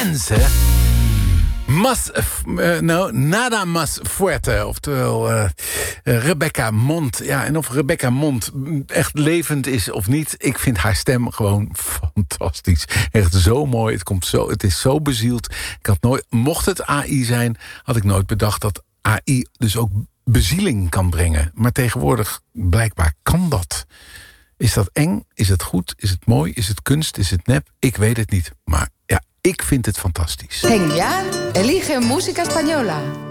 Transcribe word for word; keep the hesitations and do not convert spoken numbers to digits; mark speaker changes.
Speaker 1: intense. Mas, uh, no, nada más fuerte. Oftewel uh, uh, Rebecca Mont. Ja, en of Rebecca Mont echt levend is of niet, ik vind haar stem gewoon fantastisch. Echt zo mooi. Het, komt zo, het is zo bezield. Ik had nooit, mocht het A I zijn, had ik nooit bedacht dat A I dus ook bezieling kan brengen. Maar tegenwoordig, blijkbaar kan dat. Is dat eng? Is het goed? Is het mooi? Is het kunst? Is het nep? Ik weet het niet. Maar ja, ik vind het fantastisch.
Speaker 2: Genial. Elige música española.